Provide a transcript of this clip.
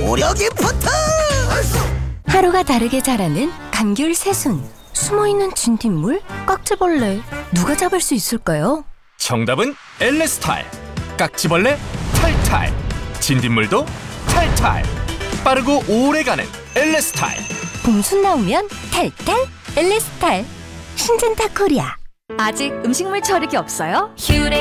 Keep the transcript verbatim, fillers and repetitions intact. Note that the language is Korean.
노력이 붙어. 하루가 다르게 자라는 감귤 새순. 숨어있는 진딧물? 깍지벌레. 누가 잡을 수 있을까요? 정답은 엘레스탈. 깍지벌레 탈탈, 진딧물도 탈탈. 빠르고 오래가는 엘레스탈. 봄순 나오면 탈탈 엘레스탈. 신젠타 코리아. 아직 음식물 처리기 없어요? 휴레